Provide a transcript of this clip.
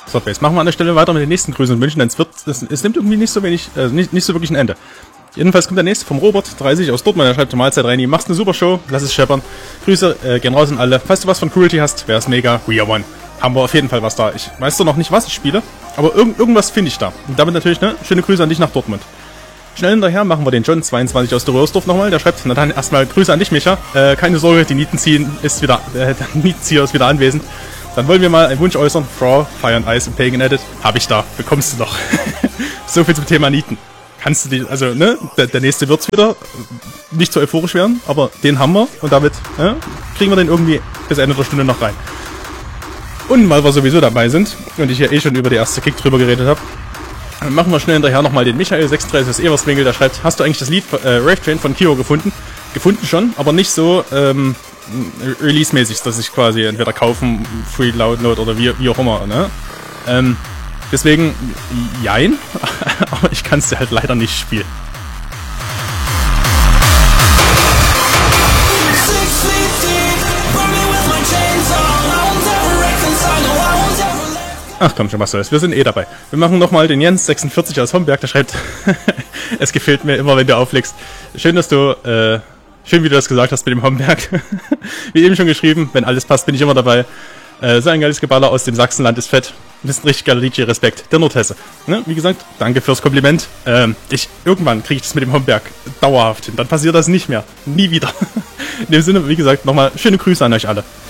Swordbase. Machen wir an der Stelle weiter mit den nächsten Grüßen und Wünschen, denn es nimmt irgendwie nicht so wenig, nicht so wirklich ein Ende. Jedenfalls kommt der nächste vom Robert, 30 aus Dortmund, der schreibt zur Mahlzeit rein, machst eine super Show, lass es scheppern. Grüße, gehen raus an alle. Falls du was von Cruelty hast, wär's mega. We are one. Haben wir auf jeden Fall was da. Ich weiß doch noch nicht, was ich spiele, aber irgendwas finde ich da. Und damit natürlich, ne, schöne Grüße an dich nach Dortmund. Schnell hinterher machen wir den John, 22 aus der Röhrsdorf nochmal. Der schreibt, na dann erstmal Grüße an dich, Micha. Keine Sorge, die Nietenzieher ist wieder anwesend. Dann wollen wir mal einen Wunsch äußern. Frau, Fire and Ice im Pagan Edit. Hab ich da. Bekommst du noch. So viel zum Thema Nieten. Kannst du die, also, ne, der nächste wird's wieder. Nicht so euphorisch werden, aber den haben wir. Und damit, kriegen wir den irgendwie bis Ende der Stunde noch rein. Und weil wir sowieso dabei sind und ich ja schon über die erste Kick drüber geredet habe, machen wir schnell hinterher nochmal den Michael 36 aus Everswinkel, der schreibt, hast du eigentlich das Lied Rave Train von Kyo gefunden? Gefunden schon, aber nicht so release-mäßig, dass ich quasi entweder kaufen, Free Download oder wie auch immer, ne? Deswegen, jein, aber ich kann es halt leider nicht spielen. Ach komm schon, was soll's, wir sind eh dabei. Wir machen nochmal den Jens 46 aus Homberg, der schreibt, es gefällt mir immer, wenn du auflegst. Schön, wie du das gesagt hast mit dem Homberg. Wie eben schon geschrieben, wenn alles passt, bin ich immer dabei. So ein geiles Geballer aus dem Sachsenland ist fett. Das ist ein richtig geiler DJ, Respekt. Der Nordhesse. Ne? Wie gesagt, danke fürs Kompliment. Irgendwann kriege ich das mit dem Homberg dauerhaft hin. Dann passiert das nicht mehr. Nie wieder. In dem Sinne, wie gesagt, nochmal schöne Grüße an euch alle.